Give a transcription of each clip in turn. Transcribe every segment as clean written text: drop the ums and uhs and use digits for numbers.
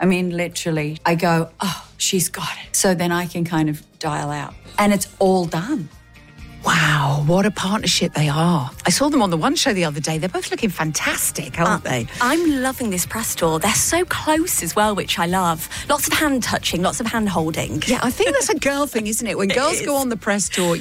I mean, literally, I go, oh, she's got it. So then I can kind of dial out. And it's all done. Wow, what a partnership they are. I saw them on the One Show the other day. They're both looking fantastic, aren't they? I'm loving this press tour. They're so close as well, which I love. Lots of hand touching, lots of hand holding. Yeah, I think that's a girl thing, isn't it? When girls go on the press tour,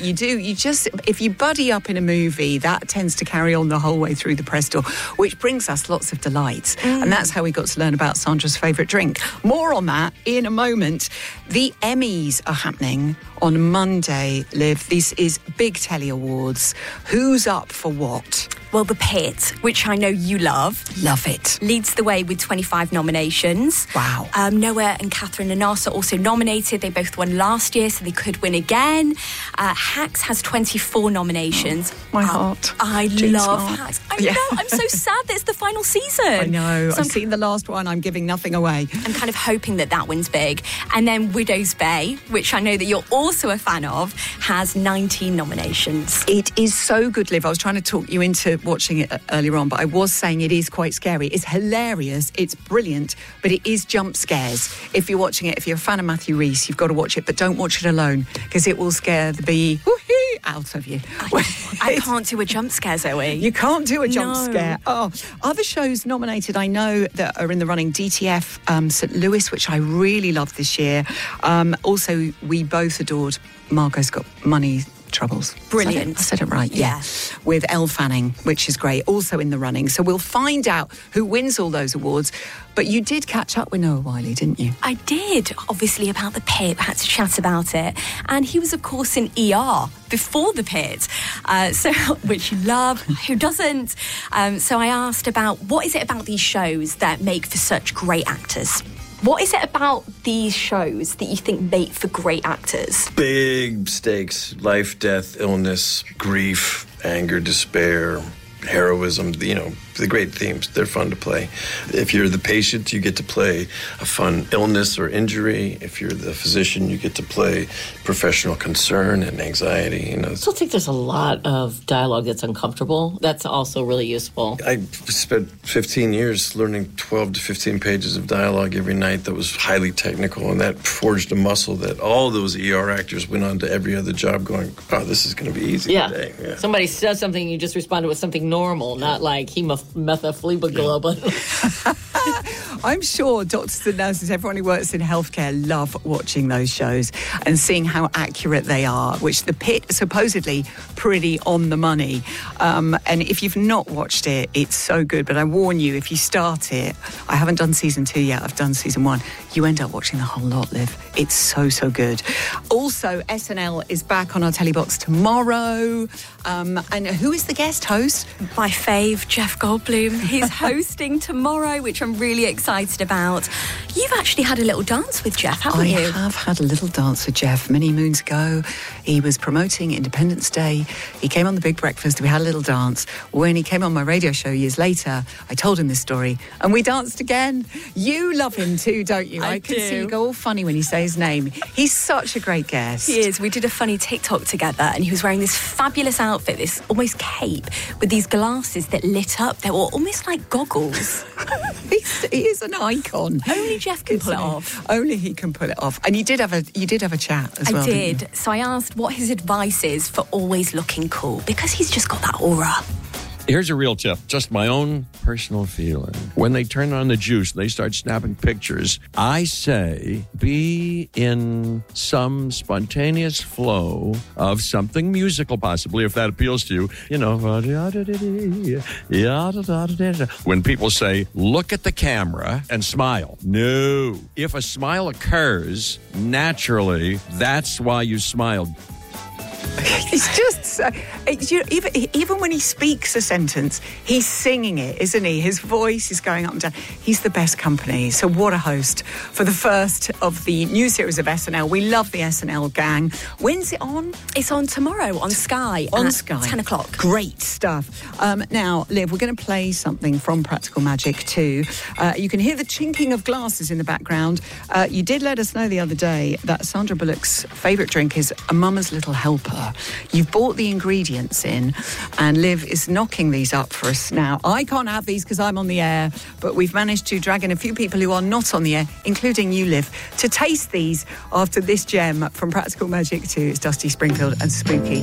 if you buddy up in a movie, that tends to carry on the whole way through the press tour, which brings us lots of delights. And that's how we got to learn about Sandra's favourite drink. More on that in a moment. The Emmys are happening on Monday, Liv. This is big telly awards. Who's up for what? Well, The Pit, which I know you love. Love it. Leads the way with 25 nominations. Wow. Noah and Catherine Anas are also nominated. They both won last year, so they could win again. Hacks has 24 nominations. My heart. I love Hacks. I know. I'm so sad that it's the final season. I know. So I've seen the last one. I'm giving nothing away. I'm kind of hoping that wins big. And then Widow's Bay, which I know that you're also a fan of, has 19 nominations. It is so good, Liv. I was trying to talk you into watching it earlier on, but I was saying it is quite scary. It's hilarious, it's brilliant, but it is jump scares. If you're watching it, if you're a fan of Matthew Rhys, you've got to watch it, but don't watch it alone, because it will scare the bee out of you. I can't do a jump scare, Zoe. You can't do a jump scare. Oh, other shows nominated, I know, that are in the running. DTF St. Louis, which I really loved this year. Also, we both adored Margot's Got Money Troubles. Brilliant. I said it right, yeah. With Elle Fanning, which is great, also in the running. So we'll find out who wins all those awards. But you did catch up with Noah Wyle, didn't you? I did, obviously, about The Pit. I had to chat about it. And he was, of course, in ER before The Pit, which you love. Who doesn't? So I asked about, what is it about these shows that make for such great actors? What is it about these shows that you think make for great actors? Big stakes, life, death, illness, grief, anger, despair, heroism, the great themes. They're fun to play. If you're the patient, you get to play a fun illness or injury. If you're the physician, you get to play professional concern and anxiety. I still think there's a lot of dialogue that's uncomfortable. That's also really useful. I spent 15 years learning 12 to 15 pages of dialogue every night that was highly technical, and that forged a muscle that all those ER actors went on to every other job going, oh, this is going to be easy today. Yeah. Somebody says something, you just respond with something normal, not like methylphleboglobin. I'm sure doctors and nurses, everyone who works in healthcare, love watching those shows and seeing how accurate they are, which The Pit is supposedly pretty on the money. And if you've not watched it, it's so good. But I warn you, if you start it, I haven't done season 2 yet, I've done season 1, you end up watching the whole lot, Liv. It's so, so good. Also, SNL is back on our telly box tomorrow. And who is the guest host? My fave, Jeff Goldblum. He's hosting tomorrow, which I'm really excited about. You've actually had a little dance with Jeff, haven't you? I have had a little dance with Jeff many moons ago. He was promoting Independence Day. He came on The Big Breakfast. We had a little dance. When he came on my radio show years later, I told him this story and we danced again. You love him too, don't you? I can see you go all funny when you say his name. He's such a great guest. He is. We did a funny TikTok together and he was wearing this fabulous outfit, this almost cape with these glasses that lit up. They were almost like goggles. He is an icon. Only Jeff can pull it off. Only he can pull it off. And you did have a chat as well. I did. So I asked what his advice is for always looking cool, because he's just got that aura. Here's a real tip, just my own personal feeling. When they turn on the juice and they start snapping pictures, I say be in some spontaneous flow of something musical, possibly, if that appeals to you. You know, when people say, look at the camera and smile. No. If a smile occurs, naturally, that's why you smiled. It's just, even when he speaks a sentence, he's singing it, isn't he? His voice is going up and down. He's the best company. So what a host for the first of the new series of SNL. We love the SNL gang. When's it on? It's on tomorrow on Sky. On Sky. 10 o'clock. Great stuff. Now, Liv, we're going to play something from Practical Magic too. You can hear the chinking of glasses in the background. You did let us know the other day that Sandra Bullock's favourite drink is a Mama's Little Helper. You've bought the the ingredients in, and Liv is knocking these up for us now. I can't have these because I'm on the air, but we've managed to drag in a few people who are not on the air, including you, Liv, to taste these after this gem from Practical Magic 2. It's Dusty Springfield and Spooky.